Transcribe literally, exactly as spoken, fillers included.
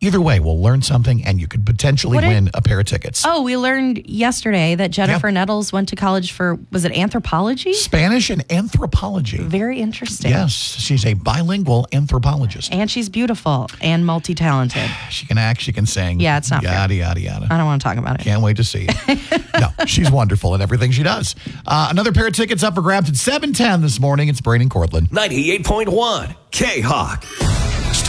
Either way, we'll learn something, and you could potentially What win did- a pair of tickets. Oh, we learned yesterday that Jennifer Yep. Nettles went to college for, was it anthropology? Spanish and anthropology. Very interesting. Yes, she's a bilingual anthropologist. And she's beautiful and multi-talented. She can act, she can sing. Yeah, it's not fair. Yada, yada, yada. I don't want to talk about it. Can't wait to see it. No, she's wonderful at everything she does. Uh, another pair of tickets up for grabs at seven ten this morning. It's Braden Cortland. ninety-eight point one K-Hawk.